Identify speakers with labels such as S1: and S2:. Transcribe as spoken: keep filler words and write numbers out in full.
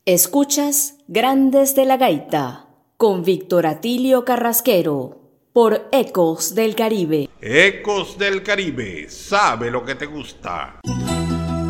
S1: Escuchas Grandes de la Gaita con Víctor Atilio Carrasquero por Ecos del Caribe.
S2: Ecos del Caribe, sabe lo que te gusta.